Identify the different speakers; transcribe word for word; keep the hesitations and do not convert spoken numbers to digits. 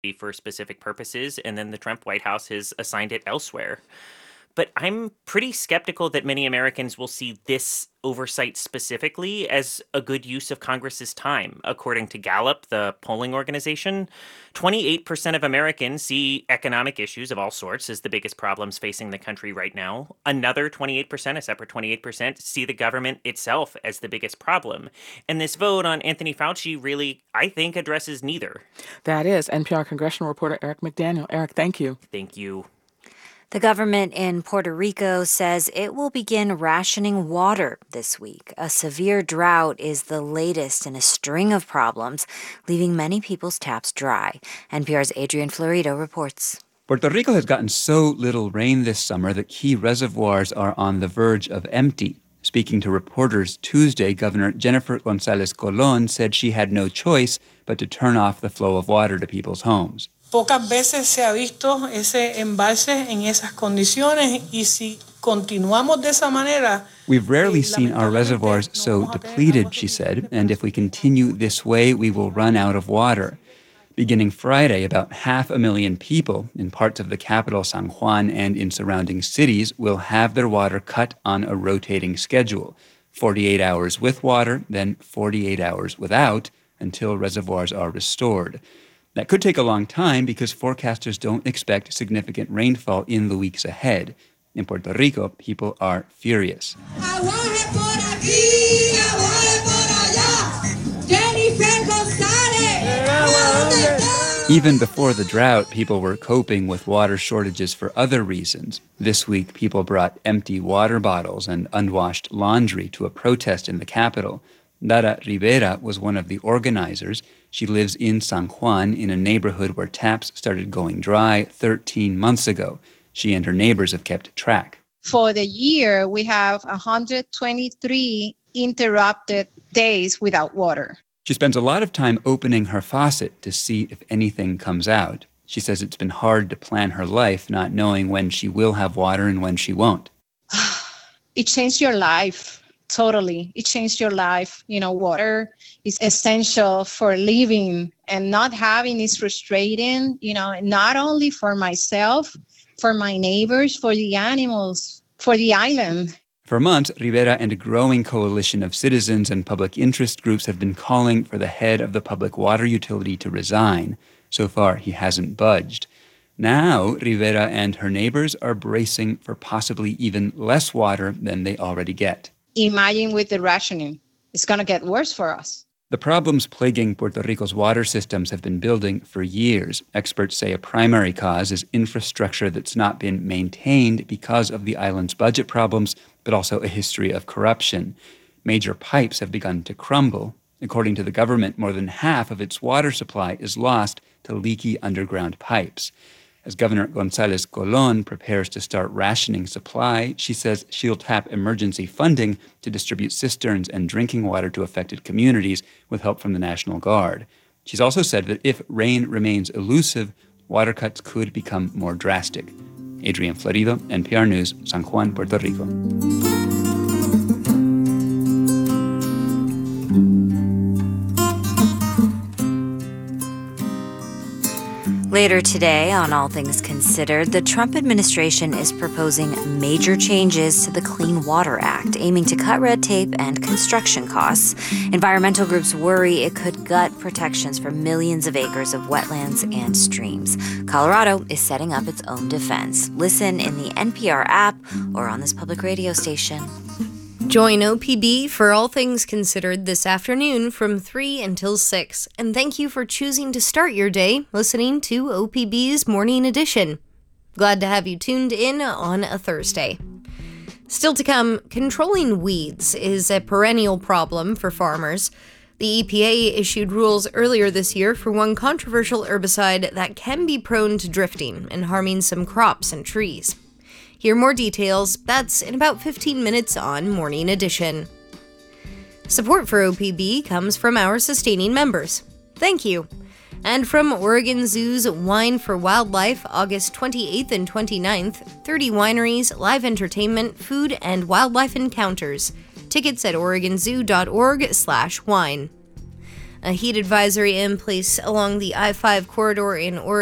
Speaker 1: for specific purposes, and then the Trump White House has assigned it elsewhere. But I'm pretty skeptical that many Americans will see this oversight specifically as a good use of Congress's time. According to Gallup, the polling organization, twenty-eight percent of Americans see economic issues of all sorts as the biggest problems facing the country right now. Another twenty-eight percent, a separate twenty-eight percent, see the government itself as the biggest problem. And this vote on Anthony Fauci really, I think, addresses neither.
Speaker 2: That is N P R congressional reporter Eric McDaniel. Eric, thank you.
Speaker 1: Thank you.
Speaker 3: The government in Puerto Rico says it will begin rationing water this week. A severe drought is the latest in a string of problems, leaving many people's taps dry. N P R's Adrian Florido reports.
Speaker 4: Puerto Rico has gotten so little rain this summer that key reservoirs are on the verge of empty. Speaking to reporters Tuesday, Governor Jennifer González Colón said she had no choice but to turn off the flow of water to people's homes.
Speaker 5: Pocas veces se ha visto ese embalse en esas condiciones y si continuamos de esa manera.
Speaker 4: We've rarely seen our reservoirs so depleted, she said, and if we continue this way, we will run out of water. Beginning Friday, about half a million people in parts of the capital, San Juan, and in surrounding cities will have their water cut on a rotating schedule. forty-eight hours with water, then forty-eight hours without, until reservoirs are restored. That could take a long time because forecasters don't expect significant rainfall in the weeks ahead. In Puerto Rico, people are furious. Even before the drought, people were coping with water shortages for other reasons. This week, people brought empty water bottles and unwashed laundry to a protest in the capital. Dara Rivera was one of the organizers. She lives in San Juan, in a neighborhood where taps started going dry thirteen months ago. She and her neighbors have kept track.
Speaker 6: For the year, we have one hundred twenty-three interrupted days without water.
Speaker 4: She spends a lot of time opening her faucet to see if anything comes out. She says it's been hard to plan her life, not knowing when she will have water and when she won't.
Speaker 6: It changed your life. Totally. It changed your life. You know, water is essential for living, and not having is frustrating, you know, not only for myself, for my neighbors, for the animals, for the island.
Speaker 4: For months, Rivera and a growing coalition of citizens and public interest groups have been calling for the head of the public water utility to resign. So far, he hasn't budged. Now, Rivera and her neighbors are bracing for possibly even less water than they already get.
Speaker 6: Imagine with the rationing. It's going to get worse for us.
Speaker 4: The problems plaguing Puerto Rico's water systems have been building for years. Experts say a primary cause is infrastructure that's not been maintained because of the island's budget problems, but also a history of corruption. Major pipes have begun to crumble. According to the government, more than half of its water supply is lost to leaky underground pipes. As Governor González Colón prepares to start rationing supply, she says she'll tap emergency funding to distribute cisterns and drinking water to affected communities with help from the National Guard. She's also said that if rain remains elusive, water cuts could become more drastic. Adrian Florido, N P R News, San Juan, Puerto Rico.
Speaker 3: Later today, on All Things Considered, the Trump administration is proposing major changes to the Clean Water Act, aiming to cut red tape and construction costs. Environmental groups worry it could gut protections for millions of acres of wetlands and streams. Colorado is setting up its own defense. Listen in the N P R app or on this public radio station.
Speaker 7: Join O P B for All Things Considered this afternoon from three until six. And thank you for choosing to start your day listening to O P B's Morning Edition. Glad to have you tuned in on a Thursday. Still to come, controlling weeds is a perennial problem for farmers. The E P A issued rules earlier this year for one controversial herbicide that can be prone to drifting and harming some crops and trees. Hear more details. That's in about fifteen minutes on Morning Edition. Support for O P B comes from our sustaining members. Thank you. And from Oregon Zoo's Wine for Wildlife, August twenty-eighth and twenty-ninth, thirty wineries, live entertainment, food, and wildlife encounters. Tickets at oregonzoo.org slash wine. A heat advisory in place along the I five corridor in Oregon.